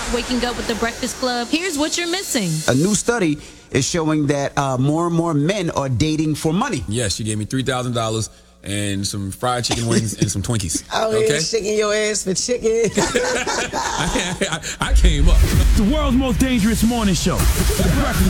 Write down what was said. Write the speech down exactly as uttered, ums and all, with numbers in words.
waking up with the Breakfast Club, here's what you're missing. A new study is showing that uh, more and more men are dating for money. Yes, she gave me three thousand dollars and some fried chicken wings and some Twinkies. Out okay? here shaking your ass for chicken. I, I, I came up. The world's most dangerous morning show. The Breakfast